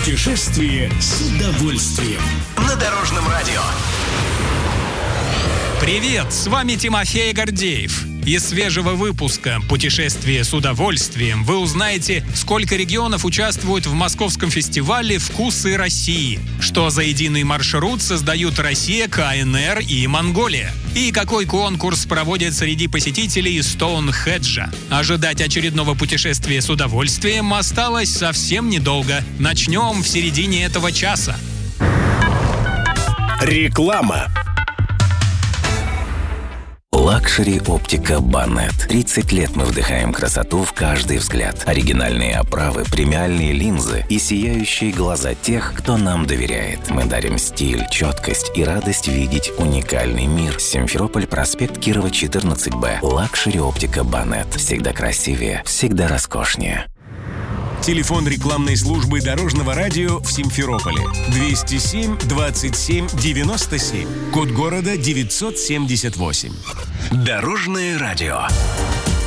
Путешествие с удовольствием. На Дорожном радио. Привет, с вами Тимофей Гордеев. Из свежего выпуска «Путешествие с удовольствием» вы узнаете, сколько регионов участвуют в московском фестивале «Вкусы России», что за единый маршрут создают Россия, КНР и Монголия, и какой конкурс проводят среди посетителей Стоунхеджа. Ожидать очередного путешествия с удовольствием осталось совсем недолго. Начнем в середине этого часа. Реклама. Лакшери Оптика Банет. 30 лет мы вдыхаем красоту в каждый взгляд. Оригинальные оправы, премиальные линзы и сияющие глаза тех, кто нам доверяет. Мы дарим стиль, четкость и радость видеть уникальный мир. Симферополь, проспект Кирова, 14Б. Лакшери Оптика Банет. Всегда красивее, всегда роскошнее. Телефон рекламной службы Дорожного радио в Симферополе 207 27 97. Код города 978. Дорожное радио.